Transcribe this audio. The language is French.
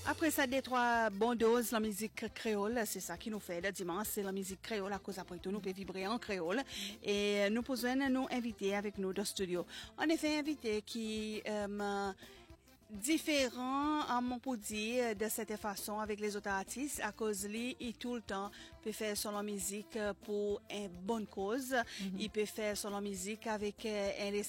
Après ça, des trois bonnes doses, la musique créole, c'est ça qui nous fait le dimanche, c'est la musique créole, à cause après tout, nous pouvons vibrer en créole. Et nous pouvons nous inviter avec nous dans le studio. En effet, invité qui, différent à mon pour dire de cette façon avec les autres artistes à cause lui il tout le temps peut faire son musique pour une bonne cause il peut faire son musique avec un